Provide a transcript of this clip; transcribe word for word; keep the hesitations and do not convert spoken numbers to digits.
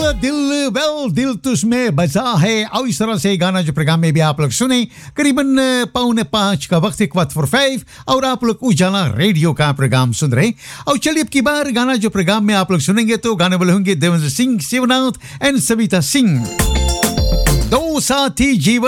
दिल वेल दिल तुझमें बजा है। और इस तरह से गाना जो प्रोग्राम में भी आप लोग सुने करीबन पौने पाँच का वक्त एक वक्त फॉर फाइव और आप लोग उजाला रेडियो का प्रोग्राम सुन रहे। और चलिए अब की बार गाना जो प्रोग्राम में आप लोग सुनेंगे तो गाने वाले होंगे देवेंद्र सिंह, शिवनाथ एंड सविता सिंह, दो साथी जीवन